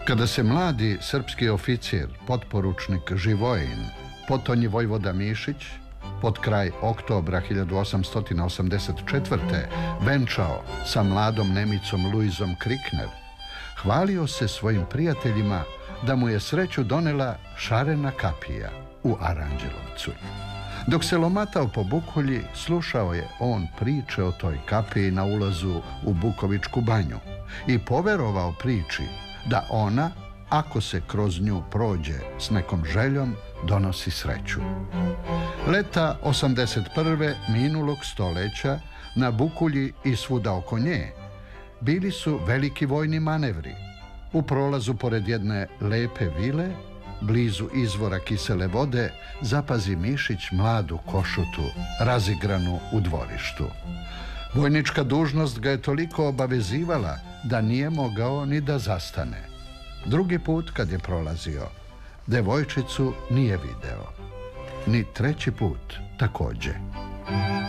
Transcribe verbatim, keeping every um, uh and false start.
Kada se mladi srpski oficir, potporučnik Živojin, potonji vojvoda Mišić, pod kraj oktobra hiljadu osamsto osamdeset četvrte. venčao sa mladom Nemicom Luizom Krikner, hvalio se svojim prijateljima da mu je sreću donela šarena kapija u Aranđelovcu. Dok se lomatao po Bukulji, slušao je on priče o toj kapiji na ulazu u Bukovičku banju i poverovao priči da ona, ako se kroz nju prođe s nekom željom, donosi sreću. Leta osamdeset prve minulog stoleća na Bukulji i svuda oko nje bili su veliki vojni manevri. U prolazu pored jedne lepe vile, blizu izvora kisele vode, zapazi Mišić mladu košutu, razigranu u dvorištu. Vojnička dužnost ga je toliko obavezivala da nije mogao ni da zastane. Drugi put kad je prolazio, devojčicu nije video. Ni treći put takođe.